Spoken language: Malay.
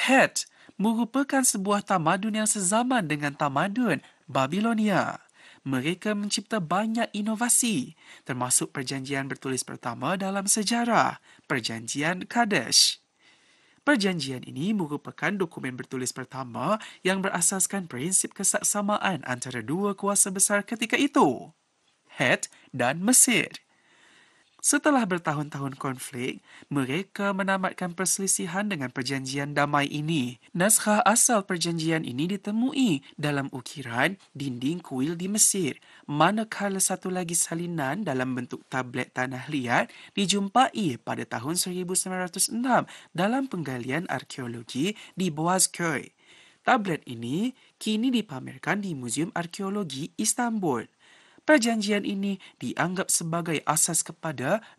Het merupakan sebuah tamadun yang sezaman dengan tamadun Babilonia. Mereka mencipta banyak inovasi, termasuk perjanjian bertulis pertama dalam sejarah, Perjanjian Kadesh. Perjanjian ini merupakan dokumen bertulis pertama yang berasaskan prinsip kesaksamaan antara dua kuasa besar ketika itu, Het dan Mesir. Setelah bertahun-tahun konflik, mereka menamatkan perselisihan dengan perjanjian damai ini. Naskah asal perjanjian ini ditemui dalam ukiran dinding kuil di Mesir, manakala satu lagi salinan dalam bentuk tablet tanah liat dijumpai pada tahun 1906 dalam penggalian arkeologi di Boğazköy. Tablet ini kini dipamerkan di Muzium Arkeologi Istanbul. Perjanjian ini dianggap sebagai asas kepada